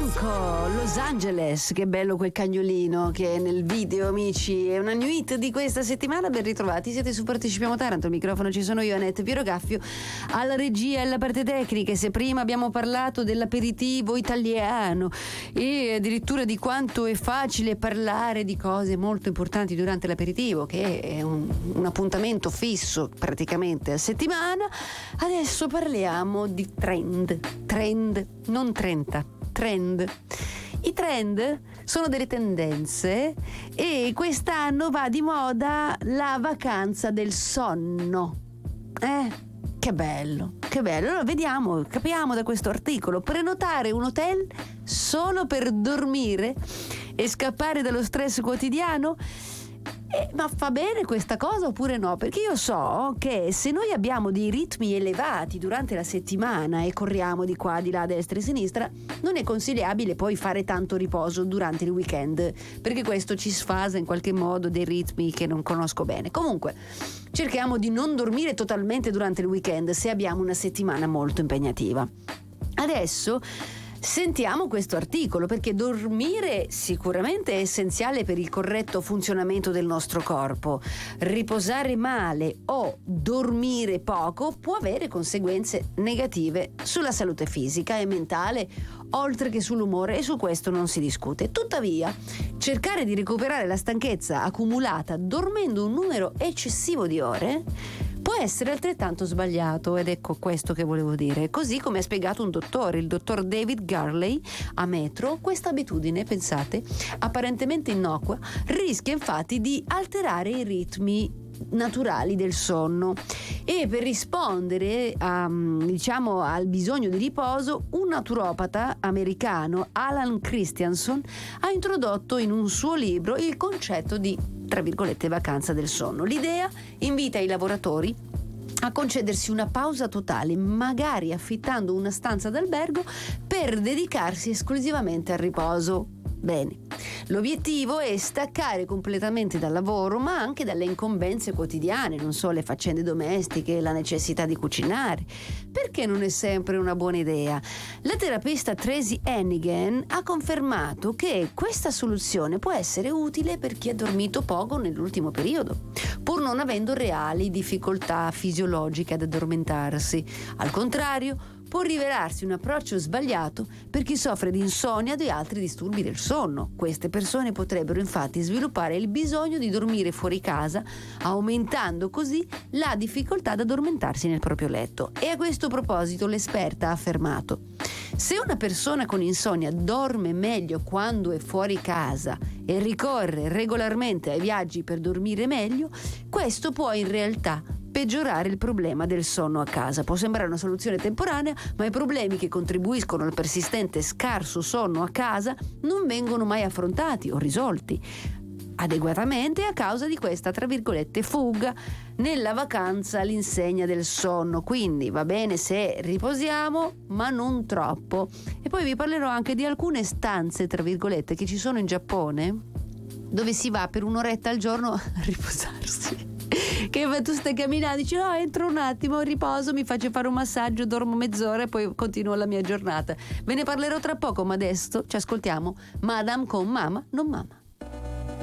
Franco, Los Angeles, che bello quel cagnolino che è nel video, amici. È una new hit di questa settimana. Ben ritrovati, siete su Partecipiamo Taranto. Al microfono ci sono io, Annette Pierogaffio, alla regia e alla parte tecnica. Se prima abbiamo parlato dell'aperitivo italiano e addirittura di quanto è facile parlare di cose molto importanti durante l'aperitivo, che è un appuntamento fisso praticamente a settimana, adesso parliamo di trend, non 30. Trend. I trend sono delle tendenze e quest'anno va di moda la vacanza del sonno. Che bello, che bello. Allora capiamo da questo articolo: prenotare un hotel solo per dormire e scappare dallo stress quotidiano. Ma fa bene questa cosa oppure no? Perché io so che se noi abbiamo dei ritmi elevati durante la settimana e corriamo di qua, di là, a destra e a sinistra, non è consigliabile poi fare tanto riposo durante il weekend, perché questo ci sfasa in qualche modo dei ritmi che non conosco bene. Comunque, cerchiamo di non dormire totalmente durante il weekend se abbiamo una settimana molto impegnativa. Adesso sentiamo questo articolo, perché dormire sicuramente è essenziale per il corretto funzionamento del nostro corpo. Riposare male o dormire poco può avere conseguenze negative sulla salute fisica e mentale, oltre che sull'umore, e su questo non si discute. Tuttavia, cercare di recuperare la stanchezza accumulata dormendo un numero eccessivo di ore può essere altrettanto sbagliato, ed ecco questo che volevo dire. Così come ha spiegato un dottore, il dottor David Garley, a Metro, questa abitudine, pensate, apparentemente innocua, rischia infatti di alterare i ritmi naturali del sonno. E per rispondere al bisogno di riposo, un naturopata americano, Alan Christianson, ha introdotto in un suo libro il concetto di, tra virgolette, vacanza del sonno. L'idea invita i lavoratori a concedersi una pausa totale, magari affittando una stanza d'albergo per dedicarsi esclusivamente al riposo. Bene, l'obiettivo è staccare completamente dal lavoro, ma anche dalle incombenze quotidiane, non so, le faccende domestiche, la necessità di cucinare. Perché non è sempre una buona idea? La terapista Tracy Hennigan ha confermato che questa soluzione può essere utile per chi ha dormito poco nell'ultimo periodo, pur non avendo reali difficoltà fisiologiche ad addormentarsi. Al contrario, può rivelarsi un approccio sbagliato per chi soffre di insonnia o di altri disturbi del sonno. Queste persone potrebbero infatti sviluppare il bisogno di dormire fuori casa, aumentando così la difficoltà ad addormentarsi nel proprio letto. E a questo proposito l'esperta ha affermato: se una persona con insonnia dorme meglio quando è fuori casa e ricorre regolarmente ai viaggi per dormire meglio, questo può in realtà peggiorare il problema del sonno a casa. Può sembrare una soluzione temporanea, ma i problemi che contribuiscono al persistente scarso sonno a casa non vengono mai affrontati o risolti adeguatamente a causa di questa, tra virgolette, fuga nella vacanza all'insegna del sonno. Quindi va bene se riposiamo, ma non troppo. E poi vi parlerò anche di alcune stanze, tra virgolette, che ci sono in Giappone, dove si va per un'oretta al giorno a riposarsi. Che tu stai camminando, dici no, entro un attimo, riposo, mi faccio fare un massaggio, dormo mezz'ora e poi continuo la mia giornata. Ve ne parlerò tra poco, ma adesso ci ascoltiamo Madame con Mama non Mama.